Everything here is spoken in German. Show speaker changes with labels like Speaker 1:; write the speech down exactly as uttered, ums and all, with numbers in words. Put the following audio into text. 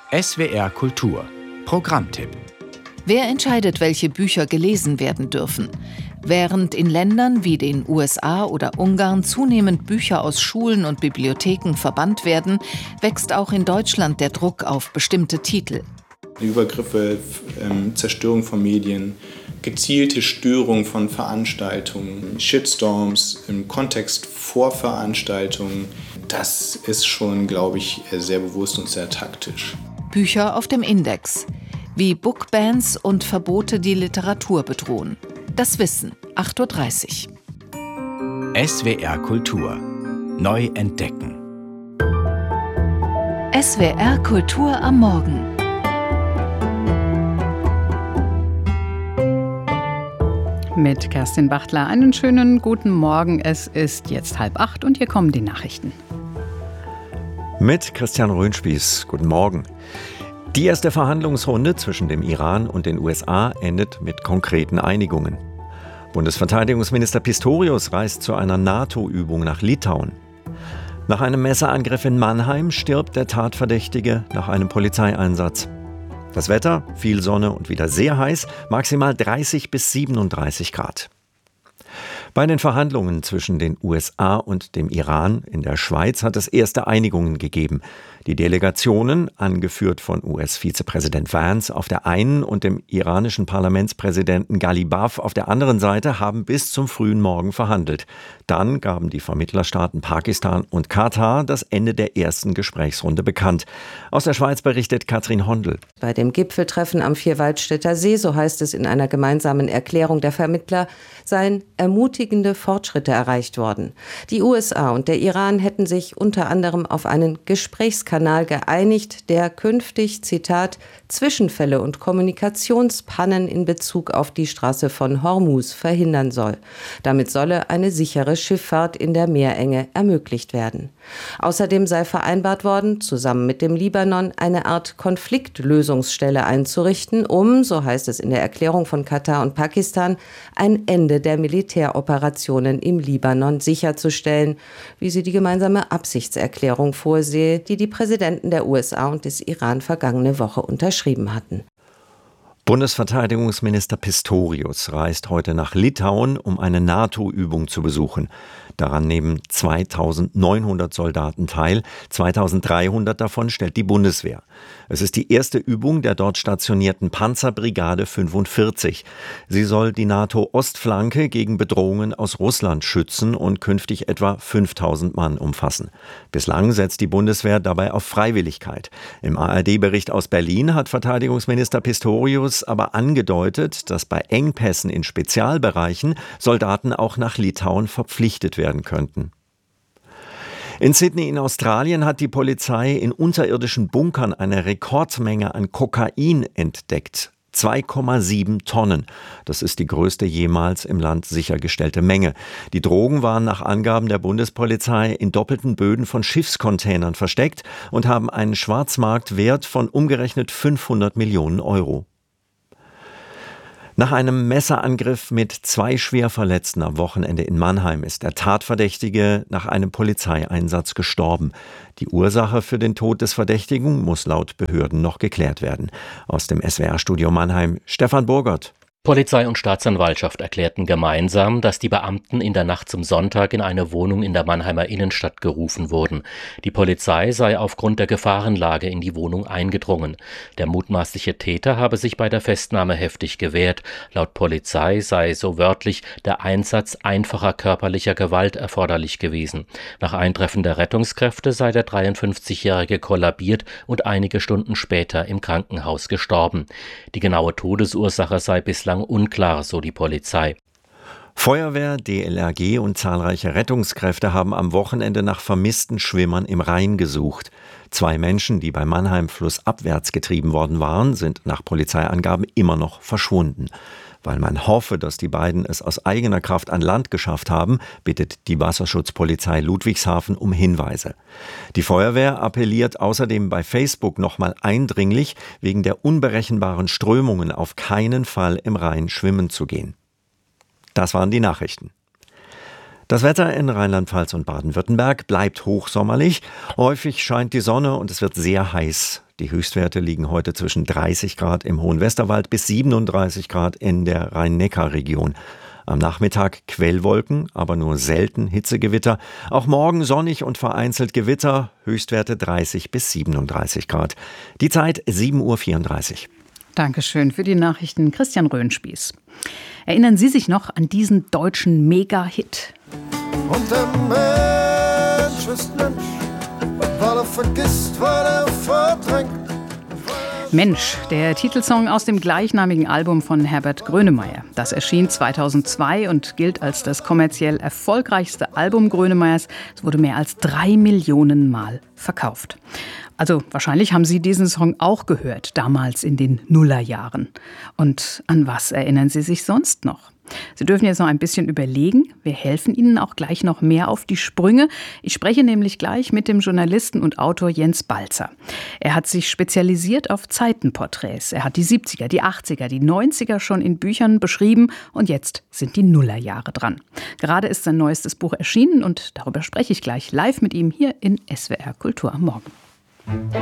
Speaker 1: S W R Kultur Programmtipp.
Speaker 2: Wer entscheidet, welche Bücher gelesen werden dürfen? Während in Ländern wie den U S A oder Ungarn zunehmend Bücher aus Schulen und Bibliotheken verbannt werden, wächst auch in Deutschland der Druck auf bestimmte Titel.
Speaker 3: Übergriffe, ähm, Zerstörung von Medien, gezielte Störung von Veranstaltungen, Shitstorms im Kontext vor Veranstaltungen, das ist schon, glaube ich, sehr bewusst und sehr taktisch.
Speaker 2: Bücher auf dem Index. Wie Bookbans und Verbote die Literatur bedrohen. Das Wissen, acht Uhr dreißig.
Speaker 1: S W R Kultur. Neu entdecken.
Speaker 2: S W R Kultur am Morgen.
Speaker 4: Mit Kerstin Bachtler einen schönen guten Morgen. Es ist jetzt halb acht und hier kommen die Nachrichten.
Speaker 5: Mit Christian Röhnspieß. Guten Morgen. Die erste Verhandlungsrunde zwischen dem Iran und den U S A endet mit konkreten Einigungen. Bundesverteidigungsminister Pistorius reist zu einer NATO-Übung nach Litauen. Nach einem Messerangriff in Mannheim stirbt der Tatverdächtige nach einem Polizeieinsatz. Das Wetter, viel Sonne und wieder sehr heiß, maximal dreißig bis siebenunddreißig Grad. Bei den Verhandlungen zwischen den U S A und dem Iran in der Schweiz hat es erste Einigungen gegeben. Die Delegationen, angeführt von U S-Vizepräsident Vance auf der einen und dem iranischen Parlamentspräsidenten Ghalibaf auf der anderen Seite, haben bis zum frühen Morgen verhandelt. Dann gaben die Vermittlerstaaten Pakistan und Katar das Ende der ersten Gesprächsrunde bekannt. Aus der Schweiz berichtet Katrin Hondel.
Speaker 6: Bei dem Gipfeltreffen am Vierwaldstätter See, so heißt es in einer gemeinsamen Erklärung der Vermittler, seien ermutigende Fortschritte erreicht worden. Die U S A und der Iran hätten sich unter anderem auf einen Gesprächskanal geeinigt, der künftig, Zitat, Zwischenfälle und Kommunikationspannen in Bezug auf die Straße von Hormuz verhindern soll. Damit solle eine sichere Schifffahrt in der Meerenge ermöglicht werden. Außerdem sei vereinbart worden, zusammen mit dem Libanon eine Art Konfliktlösungsstelle einzurichten, um, so heißt es in der Erklärung von Katar und Pakistan, ein Ende der Militäroperationen im Libanon sicherzustellen, wie sie die gemeinsame Absichtserklärung vorsehe, die die Präsidenten der U S A und des Iran vergangene Woche unterschrieben hatten.
Speaker 5: Bundesverteidigungsminister Pistorius reist heute nach Litauen, um eine NATO-Übung zu besuchen. Daran nehmen zweitausendneunhundert Soldaten teil, zweitausenddreihundert davon stellt die Bundeswehr. Es ist die erste Übung der dort stationierten Panzerbrigade fünfundvierzig. Sie soll die NATO-Ostflanke gegen Bedrohungen aus Russland schützen und künftig etwa fünftausend Mann umfassen. Bislang setzt die Bundeswehr dabei auf Freiwilligkeit. Im A R D-Bericht aus Berlin hat Verteidigungsminister Pistorius aber angedeutet, dass bei Engpässen in Spezialbereichen Soldaten auch nach Litauen verpflichtet werden könnten. In Sydney in Australien hat die Polizei in unterirdischen Bunkern eine Rekordmenge an Kokain entdeckt. zwei Komma sieben Tonnen. Das ist die größte jemals im Land sichergestellte Menge. Die Drogen waren nach Angaben der Bundespolizei in doppelten Böden von Schiffscontainern versteckt und haben einen Schwarzmarktwert von umgerechnet fünfhundert Millionen Euro. Nach einem Messerangriff mit zwei Schwerverletzten am Wochenende in Mannheim ist der Tatverdächtige nach einem Polizeieinsatz gestorben. Die Ursache für den Tod des Verdächtigen muss laut Behörden noch geklärt werden. Aus dem S W R-Studio Mannheim, Stefan Burgert.
Speaker 7: Polizei und Staatsanwaltschaft erklärten gemeinsam, dass die Beamten in der Nacht zum Sonntag in eine Wohnung in der Mannheimer Innenstadt gerufen wurden. Die Polizei sei aufgrund der Gefahrenlage in die Wohnung eingedrungen. Der mutmaßliche Täter habe sich bei der Festnahme heftig gewehrt. Laut Polizei sei so wörtlich der Einsatz einfacher körperlicher Gewalt erforderlich gewesen. Nach Eintreffen der Rettungskräfte sei der dreiundfünfzigjährige kollabiert und einige Stunden später im Krankenhaus gestorben. Die genaue Todesursache sei bislang unklar, so die Polizei.
Speaker 5: Feuerwehr, D L R G und zahlreiche Rettungskräfte haben am Wochenende nach vermissten Schwimmern im Rhein gesucht. Zwei Menschen, die bei Mannheim flussabwärts getrieben worden waren, sind nach Polizeiangaben immer noch verschwunden. Weil man hoffe, dass die beiden es aus eigener Kraft an Land geschafft haben, bittet die Wasserschutzpolizei Ludwigshafen um Hinweise. Die Feuerwehr appelliert außerdem bei Facebook nochmal eindringlich, wegen der unberechenbaren Strömungen auf keinen Fall im Rhein schwimmen zu gehen. Das waren die Nachrichten. Das Wetter in Rheinland-Pfalz und Baden-Württemberg bleibt hochsommerlich. Häufig scheint die Sonne und es wird sehr heiß. Die Höchstwerte liegen heute zwischen dreißig Grad im Hohen Westerwald bis siebenunddreißig Grad in der Rhein-Neckar-Region. Am Nachmittag Quellwolken, aber nur selten Hitzegewitter. Auch morgen sonnig und vereinzelt Gewitter, Höchstwerte dreißig bis siebenunddreißig Grad. Die Zeit sieben Uhr vierunddreißig.
Speaker 4: Dankeschön für die Nachrichten, Christian Röhnspieß. Erinnern Sie sich noch an diesen deutschen Mega-Hit?
Speaker 8: Und der Mensch ist Mensch, weil er vergisst, weil er verdrängt.
Speaker 4: Mensch, der Titelsong aus dem gleichnamigen Album von Herbert Grönemeyer. Das erschien zweitausendzwei und gilt als das kommerziell erfolgreichste Album Grönemeyers. Es wurde mehr als drei Millionen Mal verkauft. Also wahrscheinlich haben Sie diesen Song auch gehört, damals in den Nullerjahren. Und an was erinnern Sie sich sonst noch? Sie dürfen jetzt noch ein bisschen überlegen. Wir helfen Ihnen auch gleich noch mehr auf die Sprünge. Ich spreche nämlich gleich mit dem Journalisten und Autor Jens Balzer. Er hat sich spezialisiert auf Zeitenporträts. Er hat die siebziger, die achtziger, die neunziger schon in Büchern beschrieben und jetzt sind die Nullerjahre dran. Gerade ist sein neuestes Buch erschienen und darüber spreche ich gleich live mit ihm hier in S W R Kultur am Morgen.